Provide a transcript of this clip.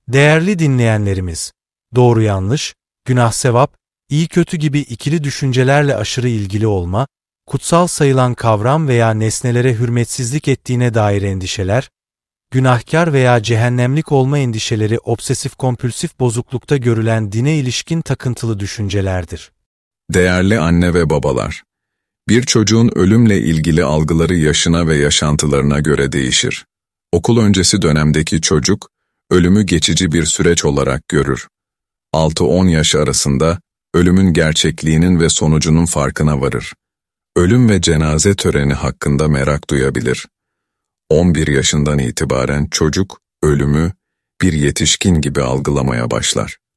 Değerli dinleyenlerimiz, doğru yanlış, günah sevap, iyi kötü gibi ikili düşüncelerle aşırı ilgili olma, kutsal sayılan kavram veya nesnelere hürmetsizlik ettiğine dair endişeler, günahkar veya cehennemlik olma endişeleri obsesif-kompülsif bozuklukta görülen dine ilişkin takıntılı düşüncelerdir. Değerli anne ve babalar, bir çocuğun ölümle ilgili algıları yaşına ve yaşantılarına göre değişir. Okul öncesi dönemdeki çocuk, ölümü geçici bir süreç olarak görür. 6-10 yaş arasında, ölümün gerçekliğinin ve sonucunun farkına varır. Ölüm ve cenaze töreni hakkında merak duyabilir. 11 yaşından itibaren çocuk, ölümü bir yetişkin gibi algılamaya başlar.